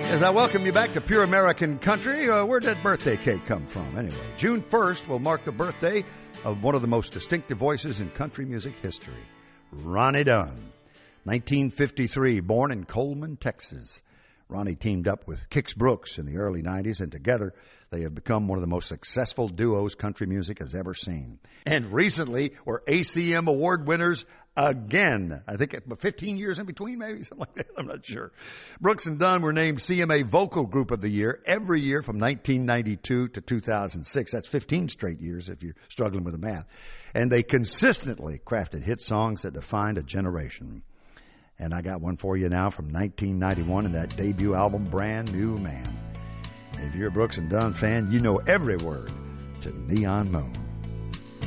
As I welcome you back to Pure American Country, where'd that birthday cake come from anyway? June 1st will mark the birthday of one of the most distinctive voices in country music history, Ronnie Dunn. 1953, born in Coleman, Texas. Ronnie teamed up with Kix Brooks in the early 90s, and together they have become one of the most successful duos country music has ever seen. And recently were ACM Award winners again. I think 15 years in between, maybe, something like that. I'm not sure. Brooks and Dunn were named CMA Vocal Group of the Year every year from 1992 to 2006. That's 15 straight years if you're struggling with the math. And they consistently crafted hit songs that defined a generation. And I got one for you now from 1991 in that debut album, Brand New Man. If you're a Brooks and Dunn fan, you know every word to Neon Moon.